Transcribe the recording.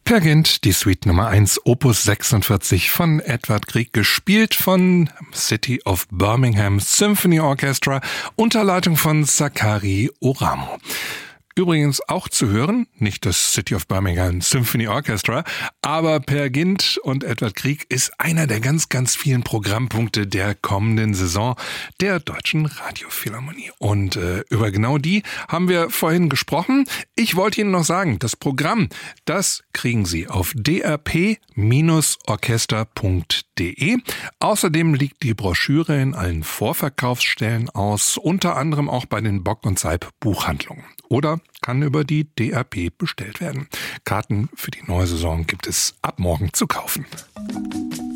Peer Gynt, die Suite Nummer 1, Opus 46 von Edvard Grieg, gespielt von City of Birmingham Symphony Orchestra unter Leitung von Sakari Oramo. Übrigens auch zu hören, nicht das City of Birmingham Symphony Orchestra, aber Peer Gynt und Edvard Grieg ist einer der ganz, ganz vielen Programmpunkte der kommenden Saison der Deutschen Radiophilharmonie. Und über genau die haben wir vorhin gesprochen. Ich wollte Ihnen noch sagen, das Programm, das kriegen Sie auf drp-orchester.de. Außerdem liegt die Broschüre in allen Vorverkaufsstellen aus, unter anderem auch bei den Bock und Seib Buchhandlungen. Oder kann über die DRP bestellt werden. Karten für die neue Saison gibt es ab morgen zu kaufen.